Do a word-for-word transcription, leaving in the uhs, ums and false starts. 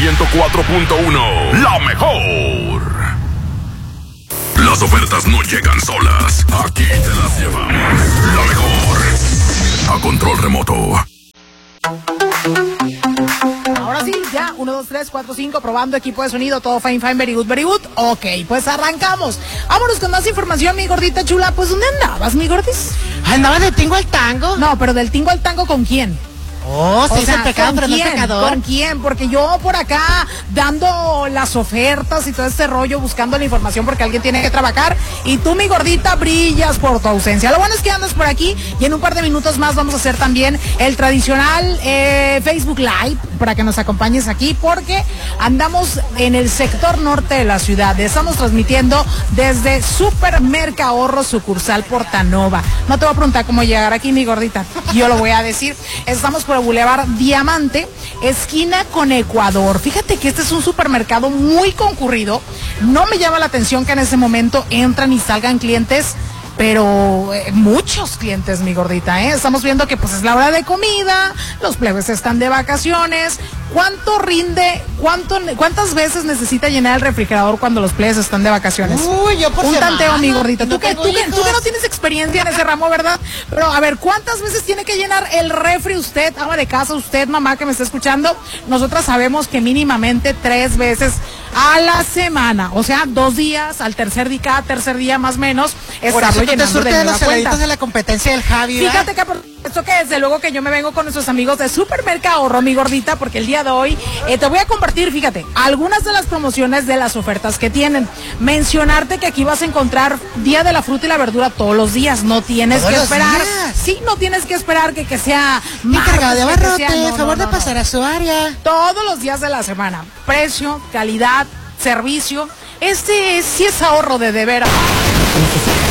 ciento cuatro punto uno. La mejor. Las ofertas no llegan solas. Aquí te las llevamos. La mejor. A control remoto. Ahora sí, ya, uno, dos, tres, cuatro, cinco, probando equipo de sonido, todo fine, fine, very good, very good. Ok, pues arrancamos. Vámonos con más información, mi gordita chula. Pues, ¿dónde andabas, mi gordis? ¿Andaba del tingo al tango? No, pero del tingo al tango, ¿con quién? Oh, se dice el pecado, pero no el pecador. ¿Con quién? Porque yo por acá dando las ofertas y todo este rollo, buscando la información porque alguien tiene que trabajar. Y tú, mi gordita, brillas por tu ausencia. Lo bueno es que andas por aquí y en un par de minutos más vamos a hacer también el tradicional eh, Facebook Live para que nos acompañes aquí porque andamos en el sector norte de la ciudad. Estamos transmitiendo desde Supermercahorro sucursal Portanova. No te voy a preguntar cómo llegar aquí, mi gordita. Yo lo voy a decir. Estamos por el Boulevard Diamante, esquina con Ecuador. Fíjate que este es un supermercado muy concurrido. No me llama la atención que en ese momento entran y salgan clientes, pero eh, muchos clientes, mi gordita, ¿eh? Estamos viendo que pues es la hora de comida, los plebes están de vacaciones. ¿Cuánto rinde, cuánto, cuántas veces necesita llenar el refrigerador cuando los plebes están de vacaciones? Uy, yo por Un semana, tanteo, mi gordita. no ¿Tú, que, tú, que, tú que no tienes experiencia en ese ramo, ¿verdad? Pero a ver, ¿cuántas veces tiene que llenar el refri usted, ama de casa, usted, mamá que me está escuchando? Nosotras sabemos que mínimamente tres veces a la semana, o sea, dos días, al tercer día, cada tercer día más o menos, estarlo llenando de nueva los cuenta. de la competencia del Javi, Fíjate que por esto que desde luego que yo me vengo con nuestros amigos de Supermercahorro, mi gordita, porque el día de hoy eh, te voy a compartir, fíjate, algunas de las promociones de las ofertas que tienen. Mencionarte que aquí vas a encontrar Día de la Fruta y la Verdura todos los días, no tienes que esperar. Sí, no tienes que esperar que, que sea más cargado de abarrote, no, no, favor no, de pasar no. a su área. Todos los días de la semana. Precio, calidad, servicio. Este sí es ahorro de de veras.